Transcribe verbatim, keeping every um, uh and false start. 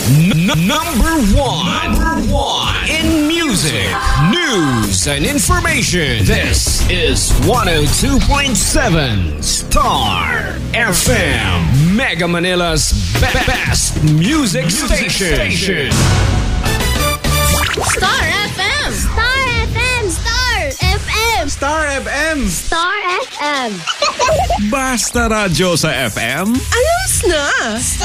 N- number one. Number one. In music, news, and information. This is one oh two point seven Star F M. Mega Manila's be- best music, music station. station. Star F M. Star F M. Star F M. Star F M. Star F M. Basta radyo sa F M. Ayos na!